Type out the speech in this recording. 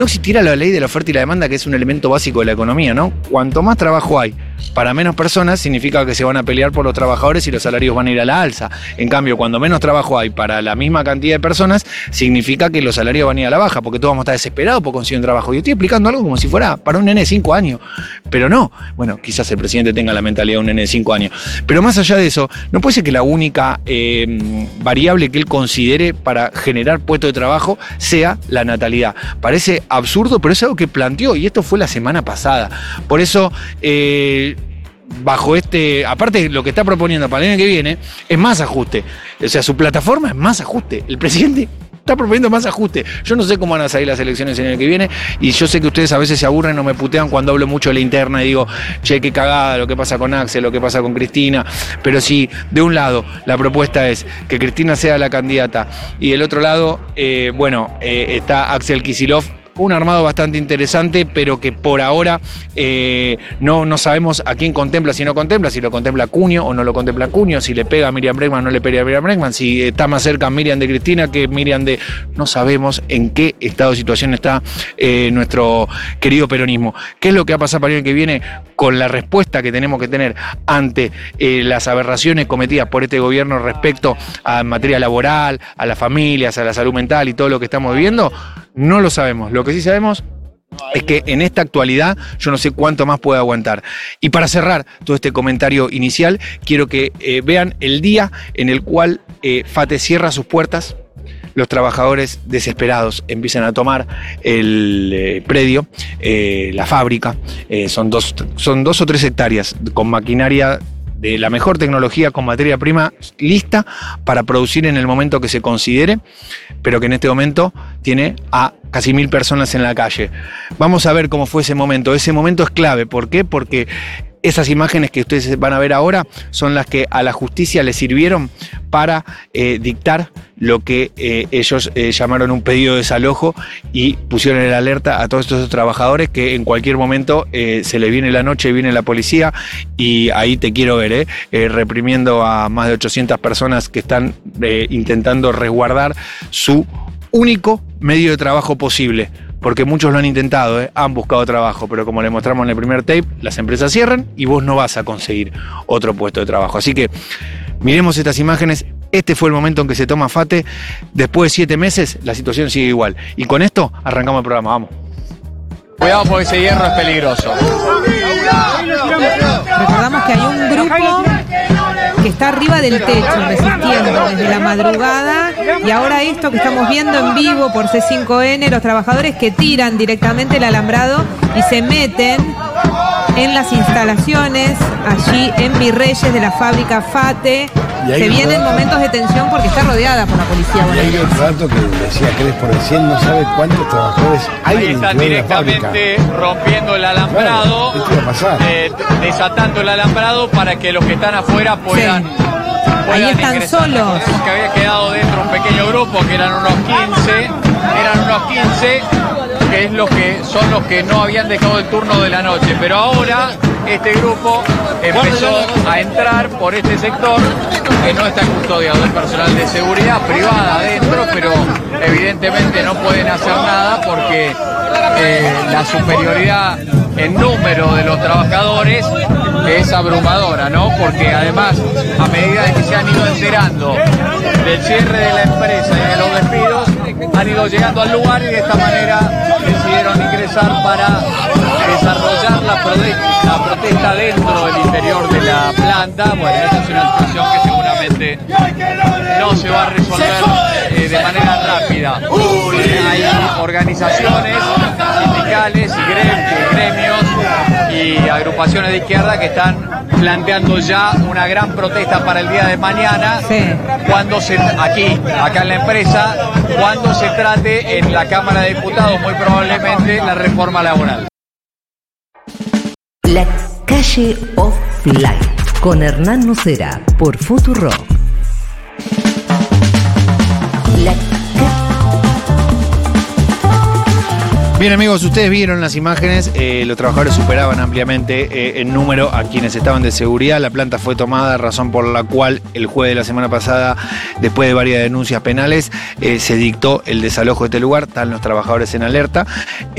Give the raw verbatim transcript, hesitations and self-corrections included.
no existiera la ley de la oferta y la demanda, que es un elemento básico de la economía, ¿no? Cuanto más trabajo hay para menos personas, significa que se van a pelear por los trabajadores y los salarios van a ir a la alza. En cambio, cuando menos trabajo hay para la misma cantidad de personas, significa que los salarios van a ir a la baja, porque todos vamos a estar desesperados por conseguir un trabajo. Yo estoy explicando algo como si fuera para un nene de cinco años, pero no. Bueno, quizás el presidente tenga la mentalidad de un nene de cinco años. Pero más allá de eso, no puede ser que la única eh, variable que él considere para generar puestos de trabajo sea la natalidad. Parece absurdo, pero es algo que planteó, y esto fue la semana pasada. Por eso, eh, bajo este, aparte lo que está proponiendo para el año que viene, es más ajuste. O sea, su plataforma es más ajuste. El presidente está proponiendo más ajuste. Yo no sé cómo van a salir las elecciones el año que viene, y yo sé que ustedes a veces se aburren o me putean cuando hablo mucho de la interna y digo, che, qué cagada lo que pasa con Axel, lo que pasa con Cristina. Pero si de un lado la propuesta es que Cristina sea la candidata y del otro lado, eh, bueno, eh, está Axel Kicillof, un armado bastante interesante, pero que por ahora eh, no, no sabemos a quién contempla, si no contempla, si lo contempla Cuño o no lo contempla Cuño, si le pega a Miriam Bregman o no le pega a Miriam Bregman, si está más cerca Miriam de Cristina que Miriam de... No sabemos en qué estado de situación está eh, nuestro querido peronismo. ¿Qué es lo que va a pasar para el año que viene con la respuesta que tenemos que tener ante eh, las aberraciones cometidas por este gobierno respecto a materia laboral, a las familias, a la salud mental y todo lo que estamos viviendo? No lo sabemos. Lo que sí sabemos es que en esta actualidad yo no sé cuánto más puede aguantar. Y para cerrar todo este comentario inicial, quiero que eh, vean el día en el cual eh, FATE cierra sus puertas. Los trabajadores desesperados empiezan a tomar el eh, predio, eh, la fábrica. Eh, son, dos, son dos o tres hectáreas con maquinaria de la mejor tecnología, con materia prima lista para producir en el momento que se considere, pero que en este momento tiene a casi mil personas en la calle. Vamos a ver cómo fue ese momento. Ese momento es clave. ¿Por qué? Porque esas imágenes que ustedes van a ver ahora son las que a la justicia le sirvieron para eh, dictar lo que eh, ellos eh, llamaron un pedido de desalojo y pusieron en alerta a todos estos trabajadores que en cualquier momento eh, se les viene la noche, viene la policía y ahí te quiero ver, eh, eh, reprimiendo a más de ochocientas personas que están eh, intentando resguardar su único medio de trabajo posible. Porque muchos lo han intentado, ¿eh? Han buscado trabajo, pero como le mostramos en el primer tape, las empresas cierran y vos no vas a conseguir otro puesto de trabajo. Así que miremos estas imágenes. Este fue el momento en que se toma FATE. Después de siete meses, la situación sigue igual. Y con esto arrancamos el programa. Vamos. Cuidado porque ese hierro es peligroso. Recordamos que hay un grupo que está arriba del techo resistiendo desde la madrugada, y ahora esto que estamos viendo en vivo por C cinco N, los trabajadores que tiran directamente el alambrado y se meten en las instalaciones allí en Virreyes de la fábrica FATE. Se vienen momentos de tensión porque está rodeada por la policía. Y hay otro dato que decía que él por el cien no sabe cuántos trabajadores hay. Ahí están directamente rompiendo el alambrado, claro, esto iba a pasar. Eh, desatando el alambrado para que los que están afuera puedan, sí. puedan Ahí están ingresar. solos. Recordemos que había quedado dentro un pequeño grupo que eran unos quince, eran unos quince, que es los que son los que no habían dejado el turno de la noche, pero ahora este grupo empezó a entrar por este sector que no está custodiado, es personal de seguridad privada adentro, pero evidentemente no pueden hacer nada porque eh, la superioridad en número de los trabajadores es abrumadora, ¿no? Porque además, a medida de que se han ido enterando del cierre de la empresa y de los despidos, han ido llegando al lugar y de esta manera decidieron ingresar para desarrollar la protesta, la protesta dentro del interior de la planta. Bueno, esta es una situación que seguramente no se va a resolver eh, de manera rápida. Eh, hay organizaciones sindicales y gremios y agrupaciones de izquierda que están planteando ya una gran protesta para el día de mañana, sí. cuando se aquí, acá en la empresa, cuando se trate en la Cámara de Diputados muy probablemente la reforma laboral. La calle of Life con Hernán Nucera por Futurock. La Bien, amigos, ustedes vieron las imágenes, eh, los trabajadores superaban ampliamente eh, en número a quienes estaban de seguridad. La planta fue tomada, razón por la cual el jueves de la semana pasada, después de varias denuncias penales, eh, se dictó el desalojo de este lugar. Están los trabajadores en alerta.